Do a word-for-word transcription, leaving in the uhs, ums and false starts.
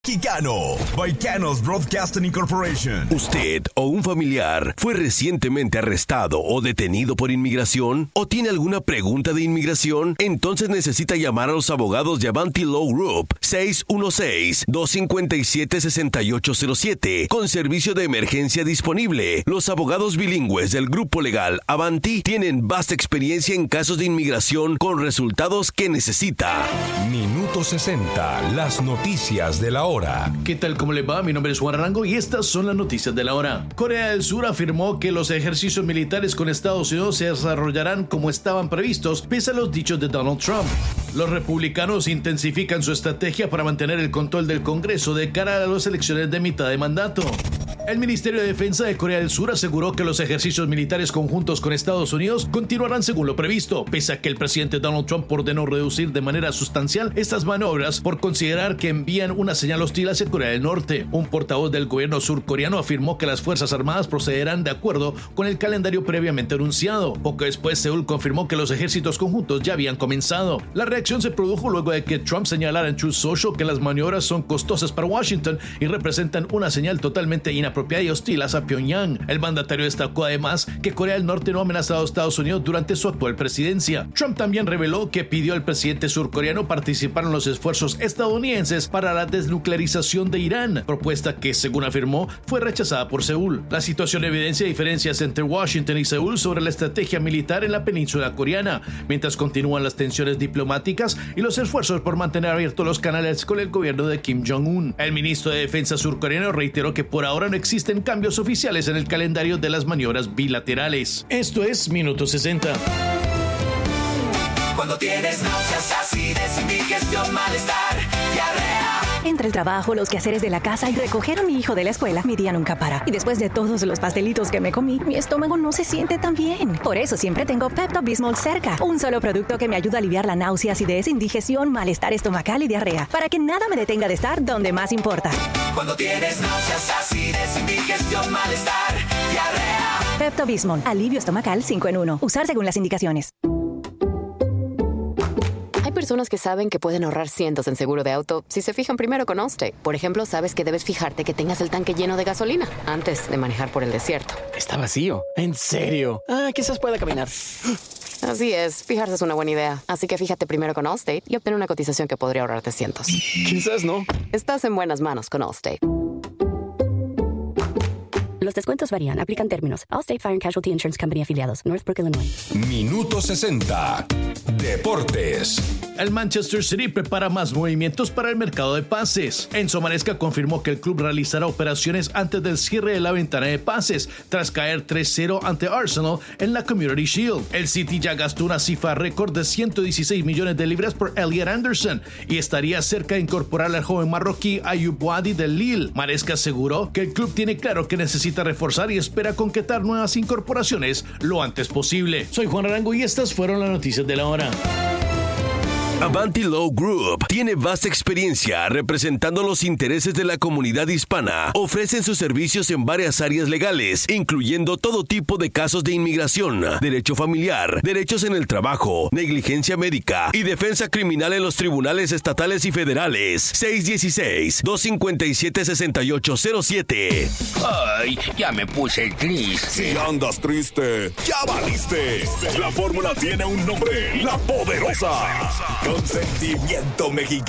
Kikano, by Canos Broadcasting Incorporation. ¿Usted o un familiar fue recientemente arrestado o detenido por inmigración? ¿O tiene alguna pregunta de inmigración? Entonces necesita llamar a los abogados de Avanti Law Group seis uno seis, dos cinco siete, seis ocho cero siete con servicio de emergencia disponible. Los abogados bilingües del grupo legal Avanti tienen vasta experiencia en casos de inmigración con resultados que necesita. Minuto sesenta, las noticias de la hora. ¿Qué tal? ¿Cómo le va? Mi nombre es Juan Arango y estas son las noticias de la hora. Corea del Sur afirmó que los ejercicios militares con Estados Unidos se desarrollarán como estaban previstos, pese a los dichos de Donald Trump. Los republicanos intensifican su estrategia para mantener el control del Congreso de cara a las elecciones de mitad de mandato. El Ministerio de Defensa de Corea del Sur aseguró que los ejercicios militares conjuntos con Estados Unidos continuarán según lo previsto, pese a que el presidente Donald Trump ordenó reducir de manera sustancial estas maniobras por considerar que envían una señal hostil hacia Corea del Norte. Un portavoz del gobierno surcoreano afirmó que las Fuerzas Armadas procederán de acuerdo con el calendario previamente anunciado. Poco después, Seúl confirmó que los ejércitos conjuntos ya habían comenzado. La reacción se produjo luego de que Trump señalara en Truth Social que las maniobras son costosas para Washington y representan una señal totalmente inapropiada y hostil hacia Pyongyang. El mandatario destacó además que Corea del Norte no ha amenazado a Estados Unidos durante su actual presidencia. Trump también reveló que pidió al presidente surcoreano participar en los esfuerzos estadounidenses para la desnuclearización de Irán, propuesta que, según afirmó, fue rechazada por Seúl. La situación evidencia diferencias entre Washington y Seúl sobre la estrategia militar en la península coreana, mientras continúan las tensiones diplomáticas y los esfuerzos por mantener abiertos los canales con el gobierno de Kim Jong-un. El ministro de Defensa surcoreano reiteró que por ahora no existen cambios oficiales en el calendario de las maniobras bilaterales. Esto es Minuto sesenta. Cuando tienes náuseas, acidez, indigestión, malestar, diarrea. Entre el trabajo, los quehaceres de la casa y recoger a mi hijo de la escuela, mi día nunca para. Y después de todos los pastelitos que me comí, mi estómago no se siente tan bien. Por eso siempre tengo Pepto-Bismol cerca. Un solo producto que me ayuda a aliviar la náusea, acidez, indigestión, malestar estomacal y diarrea. Para que nada me detenga de estar donde más importa. Cuando tienes náuseas, acidez, indigestión, malestar, diarrea. Pepto-Bismol, alivio estomacal cinco en uno. Usar según las indicaciones. Hay personas que saben que pueden ahorrar cientos en seguro de auto si se fijan primero con Allstate. Por ejemplo, sabes que debes fijarte que tengas el tanque lleno de gasolina antes de manejar por el desierto. Está vacío. ¿En serio? Ah, quizás pueda caminar. Así es, fijarse es una buena idea. Así que fíjate primero con Allstate y obtén una cotización que podría ahorrarte cientos. Quizás no. Estás en buenas manos con Allstate. Los descuentos varían. Aplican términos. Allstate Fire and Casualty Insurance Company afiliados. Northbrook, Illinois. Minuto sesenta. Deportes. El Manchester City prepara más movimientos para el mercado de pases. Enzo Maresca confirmó que el club realizará operaciones antes del cierre de la ventana de pases, tras caer tres cero ante Arsenal en la Community Shield. El City ya gastó una cifra récord de ciento dieciséis millones de libras por Elliot Anderson y estaría cerca de incorporar al joven marroquí Ayoub Wadi del Lille. Maresca aseguró que el club tiene claro que necesita reforzar y espera concretar nuevas incorporaciones lo antes posible. Soy Juan Arango y estas fueron las noticias de la hora. Avanti Law Group tiene vasta experiencia representando los intereses de la comunidad hispana. Ofrecen sus servicios en varias áreas legales, incluyendo todo tipo de casos de inmigración, derecho familiar, derechos en el trabajo, negligencia médica y defensa criminal en los tribunales estatales y federales. seis uno seis, dos cinco siete, seis ocho cero siete. Ay, ya me puse triste. Si andas triste, ya valiste. La fórmula tiene un nombre: La Poderosa. Consentimiento Mexicano.